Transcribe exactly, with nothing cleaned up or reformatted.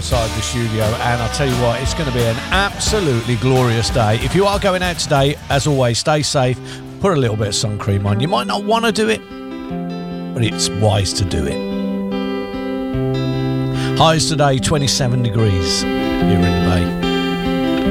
outside the studio, and I'll tell you what, it's going to be an absolutely glorious day. If you are going out today, as always, stay safe, put a little bit of sun cream on. You might not want to do it, but it's wise to do it. Highs today, twenty-seven degrees here in the Bay.